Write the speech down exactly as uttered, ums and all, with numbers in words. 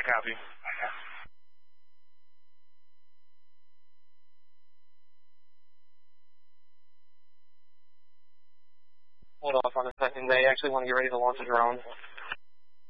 copy. Hold off on a second. They actually want to get ready to launch a drone.